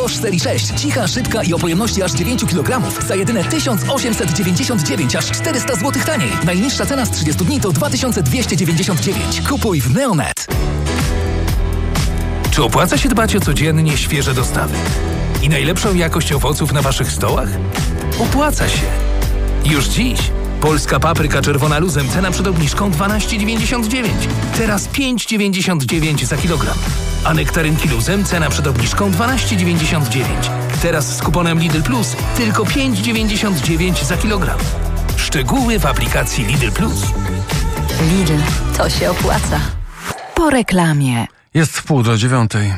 Bosch serii 6. Cicha, szybka i o pojemności aż 9 kg za jedyne 1899, aż 400 zł taniej. Najniższa cena z 30 dni to 2299. Kupuj w Neonet. Czy opłaca się dbać o codziennie świeże dostawy i najlepszą jakość owoców na waszych stołach? Opłaca się. Już dziś polska papryka czerwona luzem, cena przed obniżką 12,99. Teraz 5,99 za kilogram. A nektarynki luzem, cena przed obniżką 12,99. Teraz z kuponem Lidl Plus tylko 5,99 za kilogram. Szczegóły w aplikacji Lidl Plus. Lidl, to się opłaca. Po reklamie. Jest 8:30.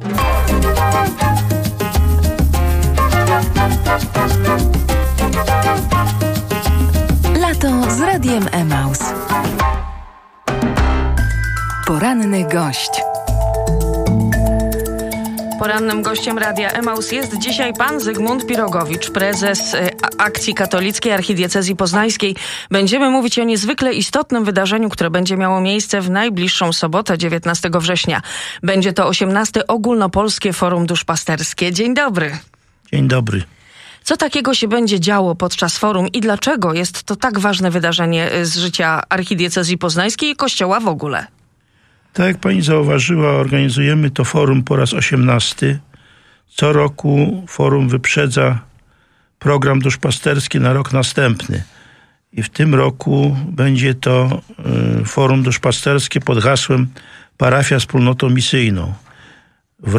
Lato z Radiem Emaus. Poranny gość. Porannym gościem Radia Emaus jest dzisiaj pan Zygmunt Pirogowicz, prezes Akcji Katolickiej Archidiecezji Poznańskiej. Będziemy mówić o niezwykle istotnym wydarzeniu, które będzie miało miejsce w najbliższą sobotę, 19 września. Będzie to 18. Ogólnopolskie Forum Duszpasterskie. Dzień dobry. Dzień dobry. Co takiego się będzie działo podczas forum i dlaczego jest to tak ważne wydarzenie z życia Archidiecezji Poznańskiej i Kościoła w ogóle? Tak jak pani zauważyła, organizujemy to forum po raz 18. Co roku forum wyprzedza program duszpasterski na rok następny. I w tym roku będzie to forum duszpasterskie pod hasłem Parafia Wspólnotą Misyjną. W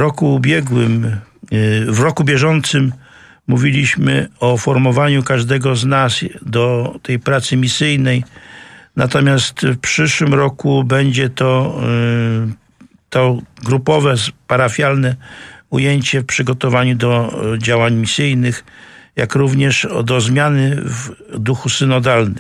roku bieżącym mówiliśmy o formowaniu każdego z nas do tej pracy misyjnej. Natomiast w przyszłym roku będzie to grupowe, parafialne ujęcie w przygotowaniu do działań misyjnych, jak również do zmiany w duchu synodalnym.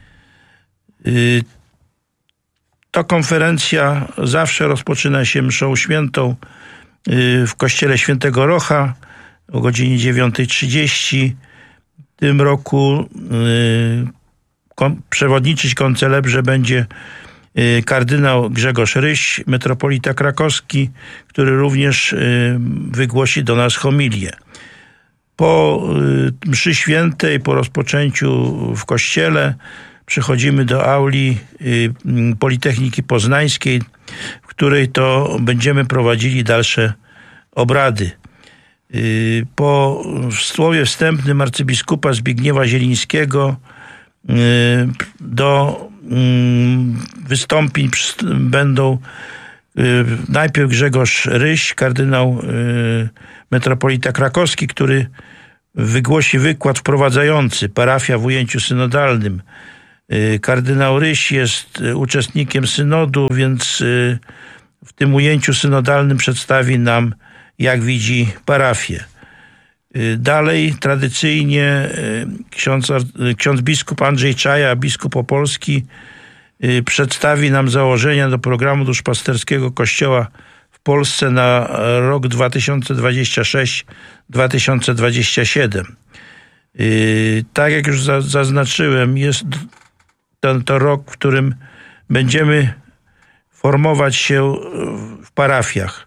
Ta konferencja zawsze rozpoczyna się mszą świętą w kościele Świętego Rocha o godzinie 9:30. W tym roku przewodniczyć koncelebrze będzie kardynał Grzegorz Ryś, metropolita krakowski, który również wygłosi do nas homilię. Po mszy świętej, po rozpoczęciu w kościele przechodzimy do auli Politechniki Poznańskiej, w której to będziemy prowadzili dalsze obrady. Po słowie wstępnym arcybiskupa Zbigniewa Zielińskiego do wystąpień będą najpierw Grzegorz Ryś, kardynał metropolita krakowski, który wygłosi wykład wprowadzający Parafia w ujęciu synodalnym. Kardynał Ryś jest uczestnikiem synodu, więc w tym ujęciu synodalnym przedstawi nam, jak widzi parafię. Dalej tradycyjnie ksiądz biskup Andrzej Czaja, biskup opolski, przedstawi nam założenia do programu duszpasterskiego Kościoła w Polsce na rok 2026-2027. Tak jak już zaznaczyłem, jest to rok, w którym będziemy formować się w parafiach.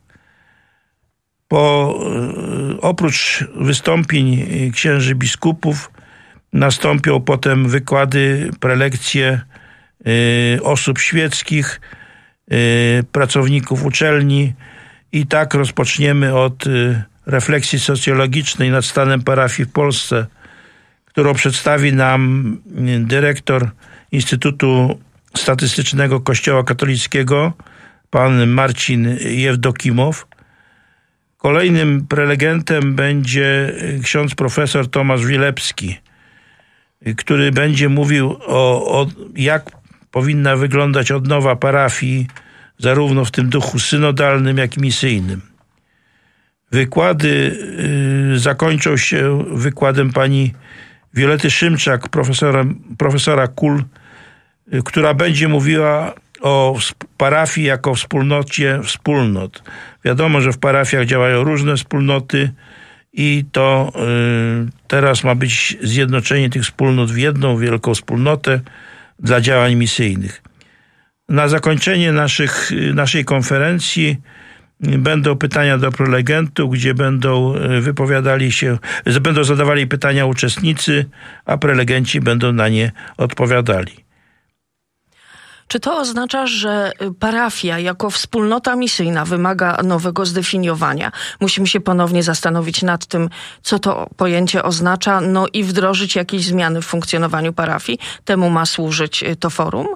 Oprócz wystąpień księży biskupów nastąpią potem wykłady, prelekcje osób świeckich, pracowników uczelni i tak rozpoczniemy od refleksji socjologicznej nad stanem parafii w Polsce, którą przedstawi nam dyrektor Instytutu Statystycznego Kościoła Katolickiego, pan Marcin Jewdokimow. Kolejnym prelegentem będzie ksiądz profesor Tomasz Wilepski, który będzie mówił o jak powinna wyglądać odnowa parafii, zarówno w tym duchu synodalnym, jak i misyjnym. Wykłady zakończą się wykładem pani Wiolety Szymczak, profesora KUL, która będzie mówiła o parafii jako wspólnocie wspólnot. Wiadomo, że w parafiach działają różne wspólnoty i to teraz ma być zjednoczenie tych wspólnot w jedną wielką wspólnotę dla działań misyjnych. Na zakończenie naszej konferencji Będą pytania do prelegentów, gdzie będą wypowiadali się, będą zadawali pytania uczestnicy, a prelegenci będą na nie odpowiadali. Czy to oznacza, że parafia jako wspólnota misyjna wymaga nowego zdefiniowania? Musimy się ponownie zastanowić nad tym, co to pojęcie oznacza, no i wdrożyć jakieś zmiany w funkcjonowaniu parafii. Temu ma służyć to forum?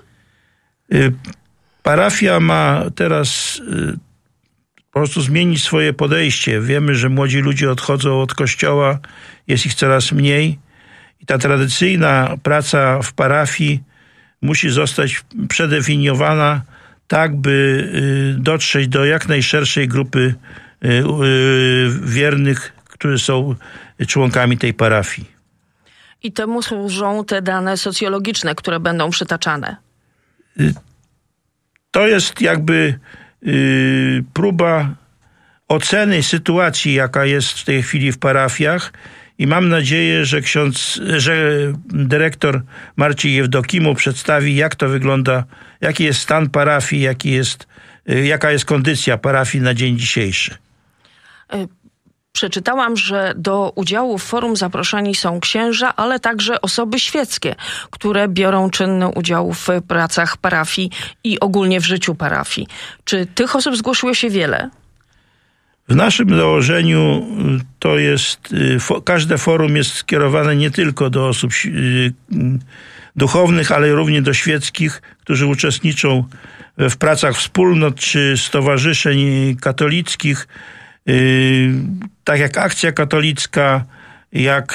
Parafia ma teraz po prostu zmienić swoje podejście. Wiemy, że młodzi ludzie odchodzą od kościoła, jest ich coraz mniej i ta tradycyjna praca w parafii musi zostać przedefiniowana tak, by dotrzeć do jak najszerszej grupy wiernych, którzy są członkami tej parafii. I temu służą te dane socjologiczne, które będą przytaczane. To jest jakby próba oceny sytuacji, jaka jest w tej chwili w parafiach i mam nadzieję, że dyrektor Marcin Jewdokimów przedstawi, jak to wygląda, jaki jest stan parafii, jaka jest kondycja parafii na dzień dzisiejszy. Przeczytałam, że do udziału w forum zaproszeni są księża, ale także osoby świeckie, które biorą czynny udział w pracach parafii i ogólnie w życiu parafii. Czy tych osób zgłosiło się wiele? W naszym założeniu to jest, każde forum jest skierowane nie tylko do osób duchownych, ale również do świeckich, którzy uczestniczą w pracach wspólnot czy stowarzyszeń katolickich, tak jak Akcja Katolicka, jak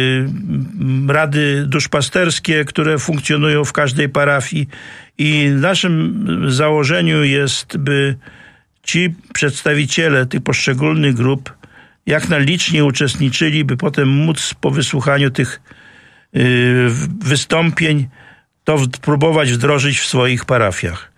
rady duszpasterskie, które funkcjonują w każdej parafii. I w naszym założeniu jest, by ci przedstawiciele tych poszczególnych grup jak najliczniej uczestniczyli, by potem móc po wysłuchaniu tych wystąpień to próbować wdrożyć w swoich parafiach.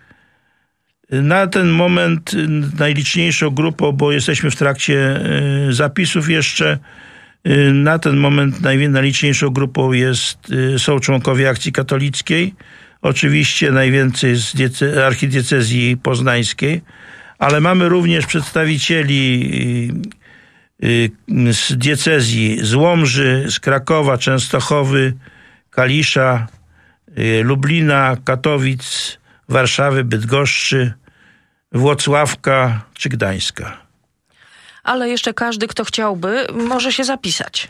Na ten moment najliczniejszą grupą, bo jesteśmy w trakcie zapisów jeszcze, na ten moment najliczniejszą grupą są członkowie Akcji Katolickiej. Oczywiście najwięcej z archidiecezji poznańskiej, ale mamy również przedstawicieli z diecezji z Łomży, z Krakowa, Częstochowy, Kalisza, Lublina, Katowic, Warszawy, Bydgoszczy, Włocławka czy Gdańska. Ale jeszcze każdy, kto chciałby, może się zapisać.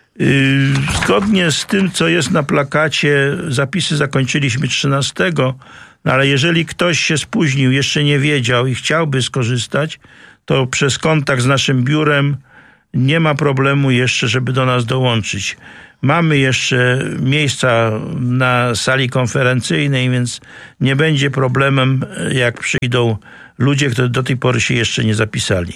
Zgodnie z tym, co jest na plakacie, zapisy zakończyliśmy 13, no ale jeżeli ktoś się spóźnił, jeszcze nie wiedział i chciałby skorzystać, to przez kontakt z naszym biurem nie ma problemu jeszcze, żeby do nas dołączyć. Mamy jeszcze miejsca na sali konferencyjnej, więc nie będzie problemem, jak przyjdą ludzie, którzy do tej pory się jeszcze nie zapisali.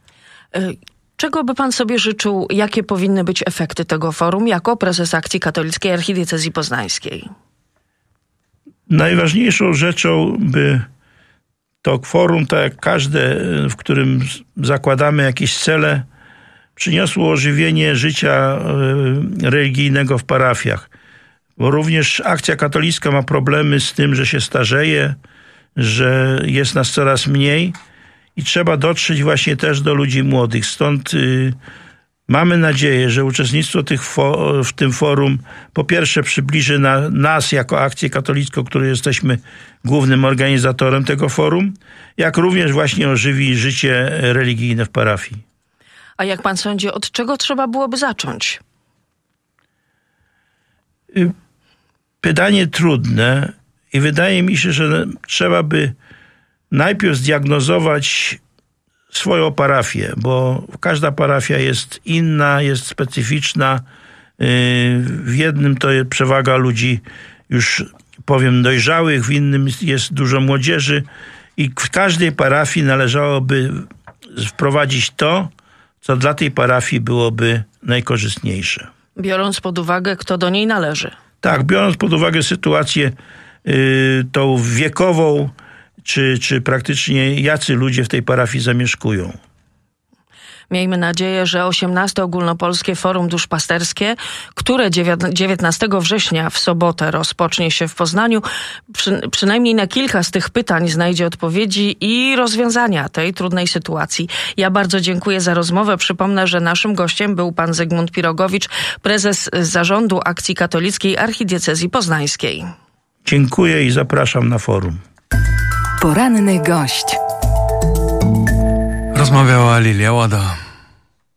Czego by pan sobie życzył, jakie powinny być efekty tego forum jako prezes Akcji Katolickiej Archidiecezji Poznańskiej? Najważniejszą rzeczą, by to forum, tak jak każde, w którym zakładamy jakieś cele, przyniosło ożywienie życia religijnego w parafiach. Bo również Akcja Katolicka ma problemy z tym, że się starzeje, że jest nas coraz mniej i trzeba dotrzeć właśnie też do ludzi młodych. Stąd mamy nadzieję, że uczestnictwo w tym forum po pierwsze przybliży nas jako Akcję Katolicką, której jesteśmy głównym organizatorem tego forum, jak również właśnie ożywi życie religijne w parafii. A jak pan sądzi, od czego trzeba byłoby zacząć? Pytanie trudne i wydaje mi się, że trzeba by najpierw zdiagnozować swoją parafię, bo każda parafia jest inna, jest specyficzna. W jednym to jest przewaga ludzi już powiem dojrzałych, w innym jest dużo młodzieży i w każdej parafii należałoby wprowadzić to, co dla tej parafii byłoby najkorzystniejsze. Biorąc pod uwagę, kto do niej należy. Tak, biorąc pod uwagę sytuację tą wiekową, czy praktycznie jacy ludzie w tej parafii zamieszkują. Miejmy nadzieję, że 18. Ogólnopolskie Forum Duszpasterskie, które 19 września w sobotę rozpocznie się w Poznaniu, przynajmniej na kilka z tych pytań znajdzie odpowiedzi i rozwiązania tej trudnej sytuacji. Ja bardzo dziękuję za rozmowę. Przypomnę, że naszym gościem był pan Zygmunt Pirogowicz, prezes Zarządu Akcji Katolickiej Archidiecezji Poznańskiej. Dziękuję i zapraszam na forum. Poranny gość. Rozmawiała Lilia Łada.